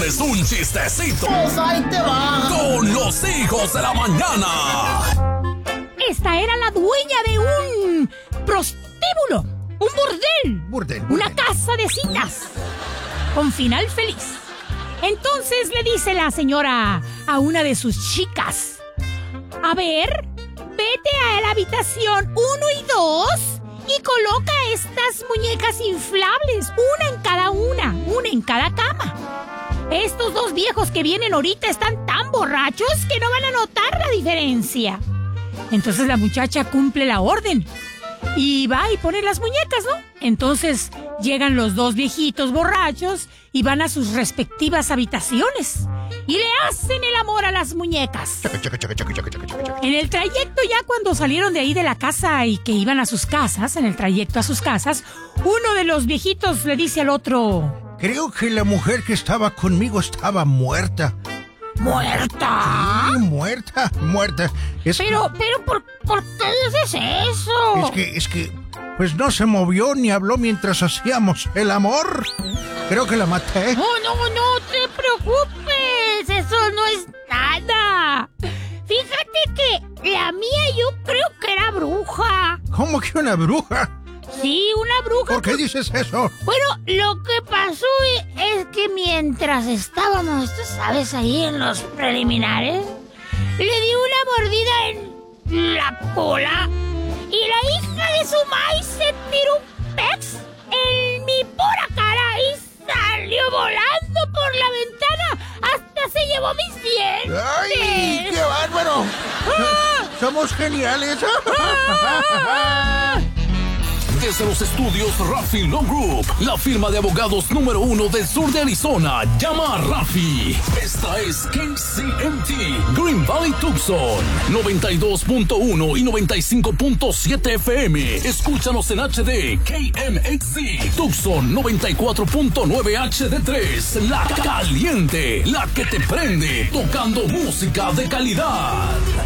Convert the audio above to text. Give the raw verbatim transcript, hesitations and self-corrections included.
quieres un chistecito? Pues ahí te va. Con los hijos de la mañana. Esta era la dueña de un prostíbulo, un burdel, Burdel, burdel. una casa de citas, con final feliz. Entonces le dice la señora a una de sus chicas: a ver, vete a la habitación uno y dos y coloca estas muñecas inflables, una en cada una, una en cada cama. Estos dos viejos que vienen ahorita están tan borrachos que no van a notar la diferencia. Entonces la muchacha cumple la orden y va y pone las muñecas, ¿no? Entonces llegan los dos viejitos borrachos y van a sus respectivas habitaciones y le hacen el amor a las muñecas. En el trayecto, ya cuando salieron de ahí de la casa y que iban a sus casas, en el trayecto a sus casas, uno de los viejitos le dice al otro: creo que la mujer que estaba conmigo estaba muerta. ¿Muerta? Sí, muerta, muerta. Es Pero, pero, ¿por, ¿por qué dices eso? Es que, es que, pues no se movió ni habló mientras hacíamos el amor. Creo que la maté. No, no, no te preocupes, eso no es nada. Fíjate que la mía yo creo que era bruja. ¿Cómo que una bruja? Sí, una bruja. ¿Por qué dices eso? Bueno, lo que pasó es que mientras estábamos, tú sabes, ahí en los preliminares, le di una mordida en la cola y la hija de su maíz se tiró un pex en mi pura cara y salió volando por la ventana, hasta se llevó mis dientes. ¡Ay, qué bárbaro! ¡Ah! ¡Somos geniales! ¡Ah! Desde los estudios Rafi Law Group, la firma de abogados número uno del sur de Arizona, llama a Rafi. Esta es K C M T Green Valley Tucson, noventa y dos punto uno y noventa y cinco punto siete F M. Escúchanos en H D K M X C Tucson noventa y cuatro punto nueve H D tres. La caliente, la que te prende, tocando música de calidad.